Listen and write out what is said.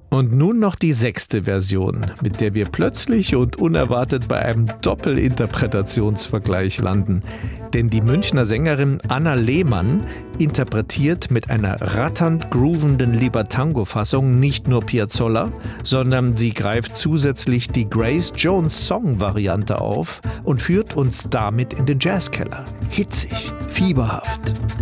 Und nun noch die 6. Version, mit der wir plötzlich und unerwartet bei einem Doppelinterpretationsvergleich landen. Denn die Münchner Sängerin Anna Lehmann interpretiert mit einer ratternd groovenden Libertango-Fassung nicht nur Piazzolla, sondern sie greift zusätzlich die Grace Jones Song-Variante auf und führt uns damit in den Jazzkeller. Hitzig, fieberhaft.